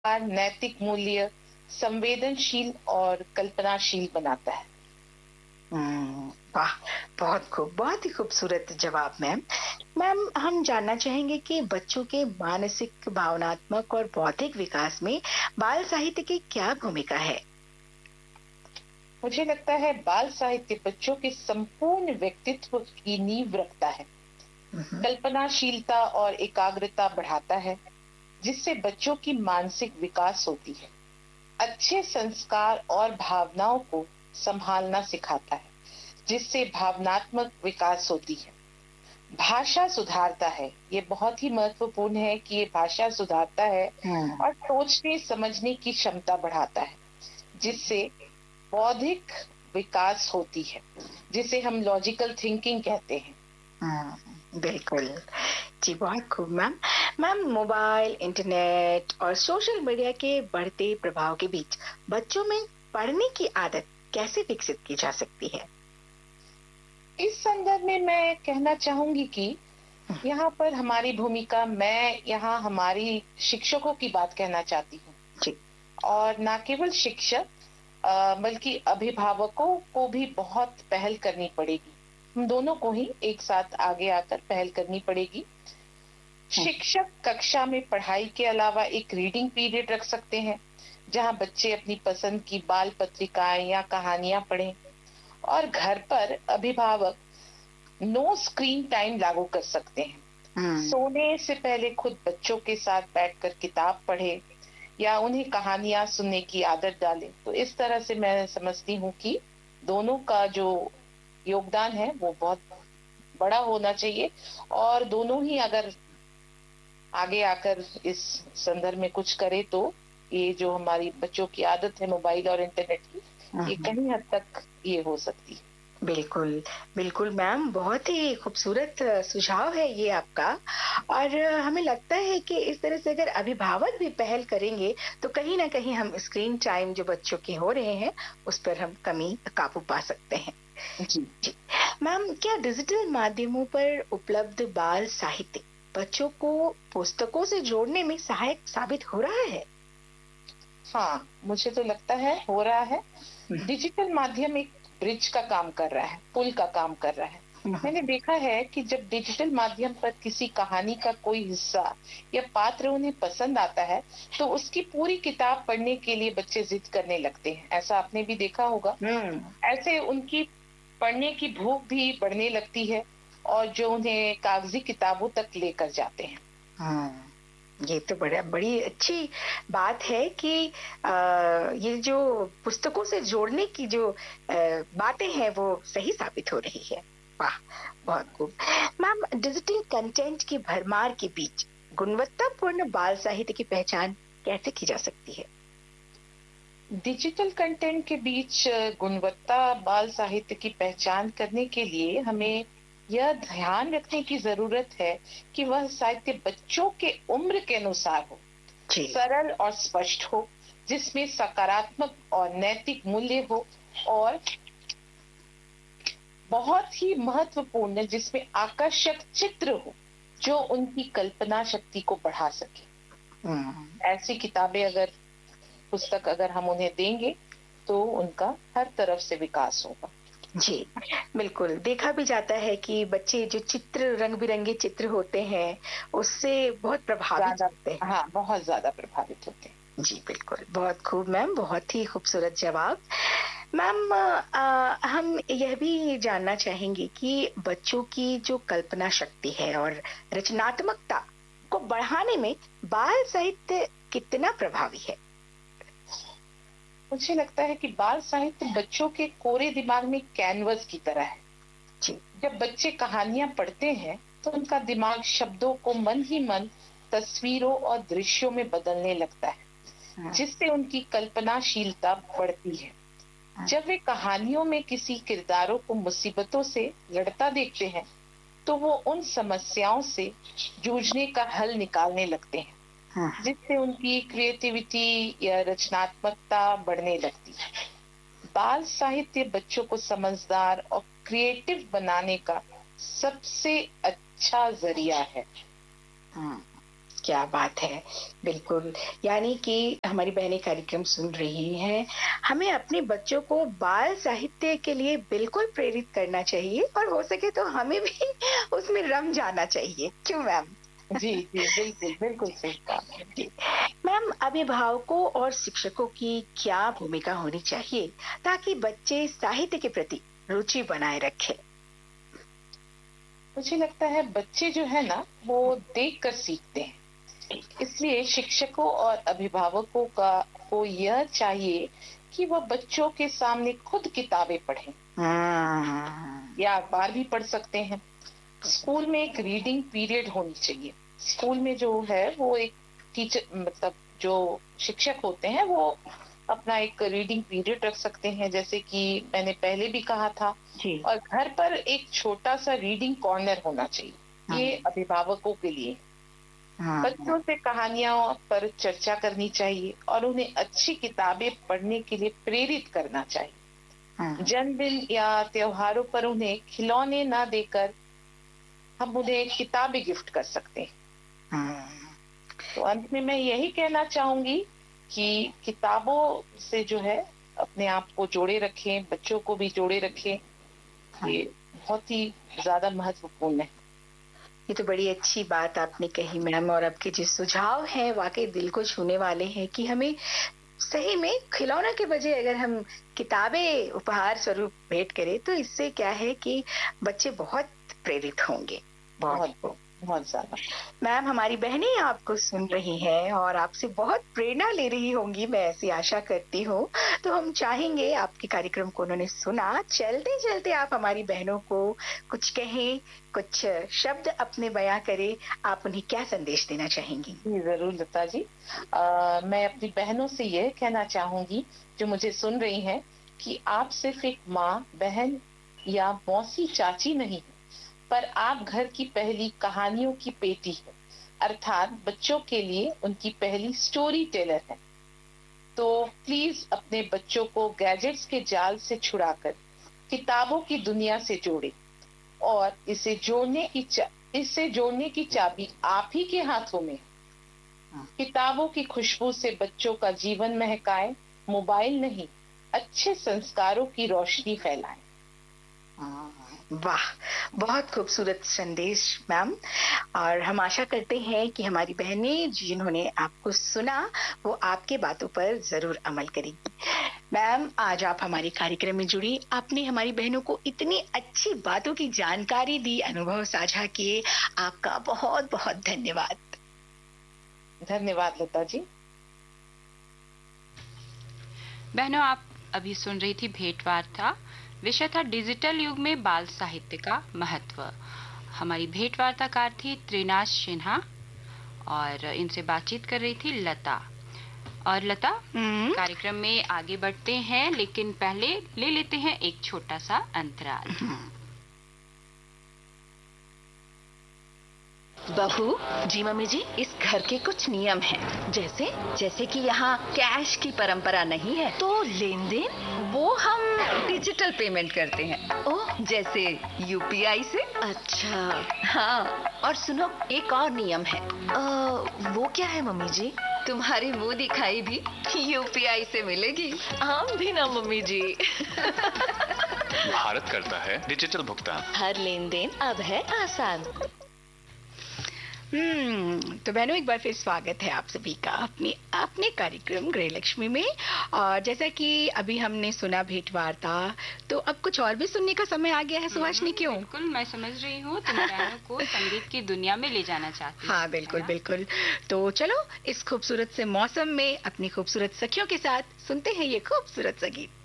नैतिक मूल्य, संवेदनशील और कल्पनाशील बनाता है। वाह! बहुत खूब, बहुत ही खूबसूरत जवाब मैम। मैम, हम जानना चाहेंगे कि बच्चों के मानसिक, भावनात्मक और बौद्धिक विकास में बाल साहित्य की क्या भूमिका है? मुझे लगता है बाल साहित्य बच्चों के संपूर्ण व्यक्तित्व की नींव रखता है। हुँ। कल्पनाशीलता और एकाग्रता बढ़ाता है, जिससे बच्चों की मानसिक विकास होती है। अच्छे संस्कार और भावनाओं को संभालना सिखाता है, जिससे भावनात्मक विकास होती है। भाषा सुधारता है, ये बहुत ही महत्वपूर्ण है कि ये भाषा सुधारता है हुँ। और सोचने समझने की क्षमता बढ़ाता है, जिससे बौद्धिक विकास होती है, जिसे हम लॉजिकल थिंकिंग कहते हैं। बिल्कुल। जी, बहुत खूब मैम। मैम, मोबाइल, इंटरनेट और सोशल मीडिया के बढ़ते प्रभाव के बीच बच्चों में पढ़ने की आदत कैसे विकसित की जा सकती है? इस संदर्भ में मैं कहना चाहूंगी कि हुँ। यहाँ पर हमारी भूमिका, मैं यहाँ हमारी शिक्षकों की बात कहना चाहती हूँ, जी। और ना केवल शिक्षक बल्कि अभिभावकों को भी बहुत पहल करनी पड़ेगी। हम दोनों को ही एक साथ आगे आकर पहल करनी पड़ेगी। हुँ। शिक्षक कक्षा में पढ़ाई के अलावा एक रीडिंग पीरियड रख सकते हैं, जहां बच्चे अपनी पसंद की बाल पत्रिकाएं या कहानियां पढ़ें, और घर पर अभिभावक नो स्क्रीन टाइम लागू कर सकते हैं। हुँ। सोने से पहले खुद बच्चों के साथ बैठकर किताब पढ़े या उन्हें कहानियां सुनने की आदत डालें। तो इस तरह से मैं समझती हूँ कि दोनों का जो योगदान है वो बहुत बड़ा होना चाहिए, और दोनों ही अगर आगे आकर इस संदर्भ में कुछ करे तो ये जो हमारी बच्चों की आदत है मोबाइल और इंटरनेट की, हुँ, ये हुँ। कहीं हद तक ये हो सकती है। बिल्कुल, बिल्कुल मैम, बहुत ही खूबसूरत सुझाव है ये आपका। और हमें लगता है कि इस तरह से अगर अभिभावक भी पहल करेंगे, तो कहीं न कहीं हम स्क्रीन टाइम जो बच्चों के हो रहे हैं, उस पर हम कमी काबू पा सकते हैं। जी। जी। मैम, क्या डिजिटल माध्यमों पर उपलब्ध बाल साहित्य बच्चों को पुस्तकों से जोड़ने में सहायक साबित हो रहा है? हाँ, मुझे तो लगता है हो रहा है। हुँ। डिजिटल माध्यम एक ब्रिज का काम कर रहा है, पुल का काम कर रहा है। हुँ, हुँ। मैंने देखा है कि जब डिजिटल माध्यम पर किसी कहानी का कोई हिस्सा या पात्र उन्हें पसंद आता है, तो उसकी पूरी किताब पढ़ने के लिए बच्चे जिद करने लगते हैं। ऐसा आपने भी देखा होगा। हुँ। ऐसे उनकी पढ़ने की भूख भी बढ़ने लगती है, और जो उन्हें कागजी किताबों तक लेकर जाते हैं। हाँ, ये तो बड़ी अच्छी बात है कि ये जो पुस्तकों से जोड़ने की जो बातें हैं वो सही साबित हो रही है। वाह! बहुत खूब। मैम, डिजिटल कंटेंट की भरमार के बीच गुणवत्तापूर्ण बाल साहित्य की पहचान कैसे की जा सकती है? डिजिटल कंटेंट के बीच गुणवत्ता बाल साहित्य की पहचान करने के लिए हमें यह ध्यान रखने की जरूरत है कि वह साहित्य बच्चों के उम्र के अनुसार हो, जी। सरल और स्पष्ट हो, जिसमें सकारात्मक और नैतिक मूल्य हो, और बहुत ही महत्वपूर्ण जिसमें आकर्षक चित्र हो, जो उनकी कल्पना शक्ति को बढ़ा सके। हुँ। ऐसी किताबें अगर पुस्तक अगर हम उन्हें देंगे, तो उनका हर तरफ से विकास होगा। जी, बिल्कुल, देखा भी जाता है कि बच्चे जो चित्र रंग-बिरंगे चित्र होते हैं, उससे बहुत प्रभावित ज़्यादा, होते हैं। हाँ, बहुत ज़्यादा प्रभावित होते हैं। जी, बिल्कुल, बहुत खूब मैम, बहुत ही खूबसूरत जवाब। मैम, हम यह भी जानना चाहेंगे कि बच्चों की जो कल्पना शक्ति है और रचनात्मकता को बढ़ाने में बाल साहित्य कितना प्रभावी है? मुझे लगता है कि बाल साहित्य बच्चों के कोरे दिमाग में कैनवस की तरह है। जी। जब बच्चे कहानियां पढ़ते हैं, तो उनका दिमाग शब्दों को मन ही मन तस्वीरों और दृश्यों में बदलने लगता है, हाँ, जिससे उनकी कल्पनाशीलता बढ़ती है। हाँ, जब वे कहानियों में किसी किरदारों को मुसीबतों से लड़ता देखते हैं, तो वो उन समस्याओं से जूझने का हल निकालने लगते हैं, हाँ। जिससे उनकी क्रिएटिविटी या रचनात्मकता बढ़ने लगती है। बाल साहित्य बच्चों को समझदार और क्रिएटिव बनाने का सबसे अच्छा जरिया है। हुँ। क्या बात है! बिल्कुल, यानी कि हमारी बहनें कार्यक्रम सुन रही हैं, हमें अपने बच्चों को बाल साहित्य के लिए बिल्कुल प्रेरित करना चाहिए और हो सके तो हमें भी उसमें रम जाना चाहिए। क्यों मैम? जी, जी, बिल्कुल, बिल्कुल सही कहा। जी। मैम, अभिभावकों और शिक्षकों की क्या भूमिका होनी चाहिए ताकि बच्चे साहित्य के प्रति रुचि बनाए रखें? मुझे लगता है बच्चे जो है ना, वो देखकर सीखते हैं। इसलिए शिक्षकों और अभिभावकों को यह चाहिए कि वह बच्चों के सामने खुद किताबें पढ़ें या अखबार भी पढ़ सकते हैं। स्कूल में एक रीडिंग पीरियड होनी चाहिए। स्कूल में जो है वो एक टीचर मतलब जो शिक्षक होते हैं वो अपना एक रीडिंग पीरियड रख सकते हैं, जैसे कि मैंने पहले भी कहा था। जी। और घर पर एक छोटा सा रीडिंग कॉर्नर होना चाहिए। ये अभिभावकों के लिए। बच्चों से कहानियों पर चर्चा करनी चाहिए और उन्हें अच्छी किताबें पढ़ने के लिए प्रेरित करना चाहिए। जन्मदिन या त्योहारों पर उन्हें खिलौने ना देकर हम उन्हें किताबें गिफ्ट कर सकते हैं। तो अंत में मैं यही कहना चाहूंगी कि किताबों से जो है अपने आप को जोड़े रखें, बच्चों को भी जोड़े रखें। ये बहुत ही ज्यादा महत्वपूर्ण है। ये तो बड़ी अच्छी बात आपने कही मैम, और आपके जो सुझाव हैं वाकई दिल को छूने वाले हैं कि हमें सही में खिलौना के बजाय अगर हम किताबें उपहार स्वरूप भेंट करें तो इससे क्या है कि बच्चे बहुत प्रेरित होंगे। बहुत ज्यादा। मैम, हमारी बहनें आपको सुन रही हैं और आपसे बहुत प्रेरणा ले रही होंगी, मैं ऐसी आशा करती हूँ। तो हम चाहेंगे, आपके कार्यक्रम को उन्होंने सुना, चलते चलते आप हमारी बहनों को कुछ कहें, कुछ शब्द अपने बयां करें। आप उन्हें क्या संदेश देना चाहेंगी? जी जरूर लता जी। मैं अपनी बहनों से यह कहना चाहूंगी जो मुझे सुन रही हैं कि आप सिर्फ एक माँ, बहन या मौसी, चाची नहीं, पर आप घर की पहली कहानियों की पेटी है, अर्थात बच्चों के लिए उनकी पहली स्टोरी टेलर है। तो प्लीज अपने बच्चों को गैजेट्स के जाल से छुड़ाकर किताबों की दुनिया से जोड़े और इसे जोड़ने की चाबी आप ही के हाथों में। किताबों की खुशबू से बच्चों का जीवन महकाए, मोबाइल नहीं, अच्छे संस्कारों की रोशनी फैलाए। वाह, बहुत खूबसूरत संदेश मैम, और हम आशा करते हैं कि हमारी बहनें जिन्होंने आपको सुना वो आपके बातों पर जरूर अमल करेगी। मैम, आज आप हमारे कार्यक्रम में जुड़ी, आपने हमारी बहनों को इतनी अच्छी बातों की जानकारी दी, अनुभव साझा किए, आपका बहुत बहुत धन्यवाद। धन्यवाद लता जी। बहनों, आप अभी सुन रही थी भेंट वार्ता। विषय था डिजिटल युग में बाल साहित्य का महत्व। हमारी भेंट वार्ताकार थी त्रिनाश सिन्हा और इनसे बातचीत कर रही थी लता। और लता, कार्यक्रम में आगे बढ़ते हैं, लेकिन पहले ले लेते हैं एक छोटा सा अंतराल। बहू जी, मम्मी जी, इस घर के कुछ नियम हैं। जैसे कि यहाँ कैश की परंपरा नहीं है, तो लेन देन वो हम डिजिटल पेमेंट करते हैं। ओह, जैसे यूपीआई से। अच्छा, हाँ। और सुनो, एक और नियम है। वो क्या है मम्मी जी? तुम्हारी मुंह दिखाई भी यूपीआई से मिलेगी। हम भी ना मम्मी जी। भारत करता है डिजिटल भुगतान। हर लेन देन अब है आसान। तो बहनों, एक बार फिर स्वागत है आप सभी का अपने कार्यक्रम गृहलक्ष्मी में। और जैसा कि अभी हमने सुना भेंट वार्ता, तो अब कुछ और भी सुनने का समय आ गया है। सुभाषिनी, क्यों? बिल्कुल, मैं समझ रही हूँ तुम बहनों को संगीत की दुनिया में ले जाना चाहती हो। हाँ, बिल्कुल बिल्कुल। तो चलो, इस खूबसूरत से मौसम में अपनी खूबसूरत सखियों के साथ सुनते हैं ये खूबसूरत सा गीत।